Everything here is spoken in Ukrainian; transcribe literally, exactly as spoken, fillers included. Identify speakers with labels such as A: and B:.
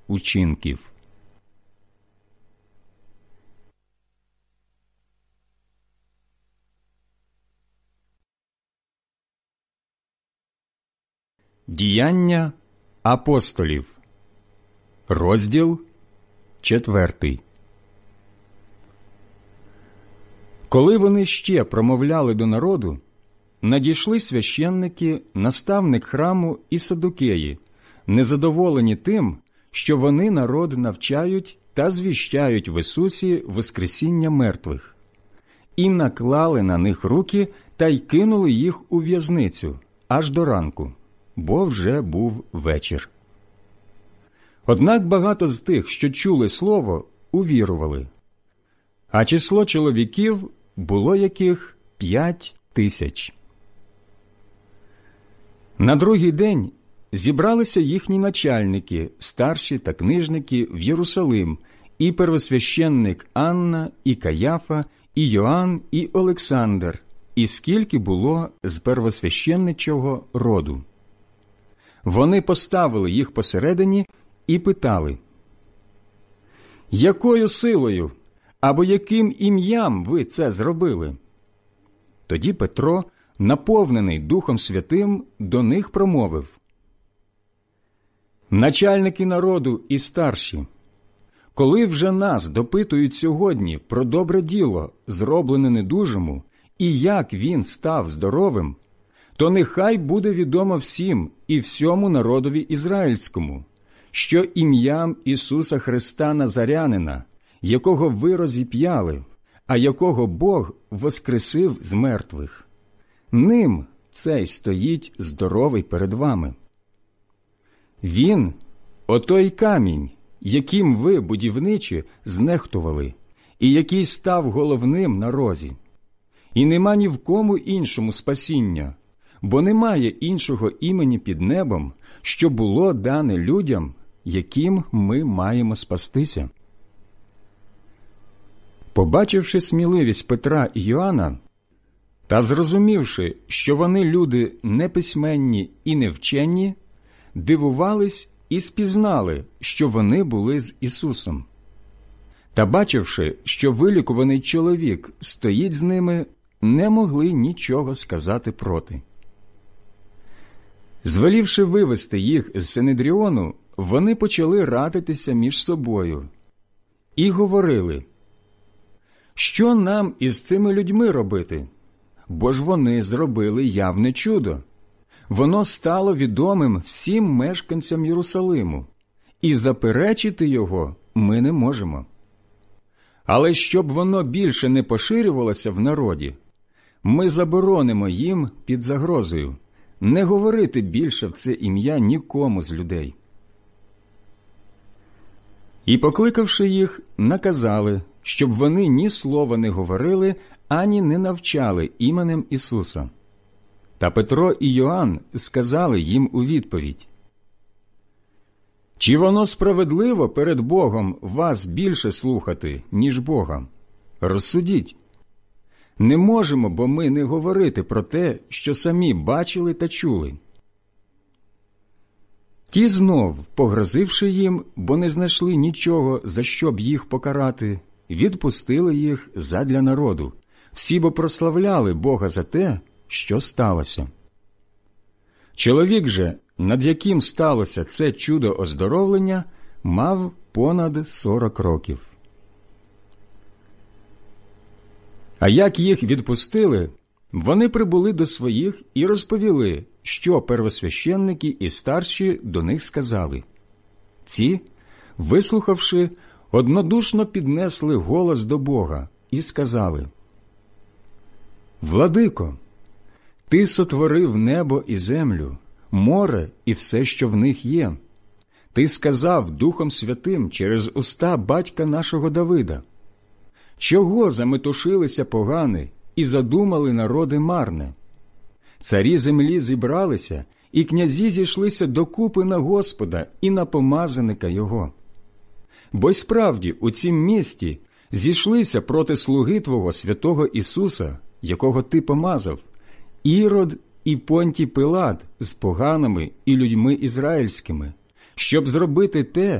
A: учинків. Діяння апостолів, розділ четвертий. Коли вони ще промовляли до народу, надійшли священники, наставник храму і садукеї, незадоволені тим, що вони народ навчають та звіщають в Ісусі воскресіння мертвих, і наклали на них руки та й кинули їх у в'язницю аж до ранку, бо вже був вечір. Однак багато з тих, що чули слово, увірували, а число чоловіків було яких п'ять тисяч. На другий день зібралися їхні начальники, старші та книжники в Єрусалим, і первосвященник Анна, і Каяфа, і Йоанн, і Олександр, і скільки було з первосвященничого роду. Вони поставили їх посередині і питали: «Якою силою або яким ім'ям ви це зробили?» Тоді Петро, наповнений Духом Святим, до них промовив: «Начальники народу і старші, коли вже нас допитують сьогодні про добре діло, зроблене недужому, і як він став здоровим, то нехай буде відомо всім і всьому народові ізраїльському, що ім'ям Ісуса Христа Назарянина, якого ви розіп'яли, а якого Бог воскресив з мертвих, ним цей стоїть здоровий перед вами. Він – отой камінь, яким ви, будівничі, знехтували, і який став головним на розі. І нема ні в кому іншому спасіння, бо немає іншого імені під небом, що було дане людям, яким ми маємо спастися». Побачивши сміливість Петра і Йоанна, та зрозумівши, що вони люди неписьменні і невчені, дивувались і спізнали, що вони були з Ісусом. Та бачивши, що вилікуваний чоловік стоїть з ними, не могли нічого сказати проти. Звелівши вивести їх з Синедріону, вони почали радитися між собою і говорили: «Що нам із цими людьми робити? Бо ж вони зробили явне чудо. Воно стало відомим всім мешканцям Єрусалиму, і заперечити його ми не можемо. Але щоб воно більше не поширювалося в народі, ми заборонимо їм під загрозою не говорити більше в це ім'я нікому з людей». І, покликавши їх, наказали, щоб вони ні слова не говорили, ані не навчали іменем Ісуса. Та Петро і Йоанн сказали їм у відповідь: «Чи воно справедливо перед Богом вас більше слухати, ніж Бога? Розсудіть. Не можемо, бо ми не говорити про те, що самі бачили та чули». Ті знов, погрозивши їм, бо не знайшли нічого, за що б їх покарати, відпустили їх задля народу. Всі бо прославляли Бога за те, що сталося. Чоловік же, над яким сталося це чудо оздоровлення, мав понад сорок років. А як їх відпустили, вони прибули до своїх і розповіли, що первосвященники і старші до них сказали. Ці, вислухавши, однодушно піднесли голос до Бога і сказали: «Владико, Ти сотворив небо і землю, море і все, що в них є. Ти сказав Духом Святим через уста батька нашого Давида: чого заметушилися погани і задумали народи марне? Царі землі зібралися, і князі зійшлися докупи на Господа і на помазаника Його. Бо й справді у цім місті зійшлися проти слуги Твого святого Ісуса, якого Ти помазав, Ірод і Понтій Пилат з поганами і людьми ізраїльськими, щоб зробити те,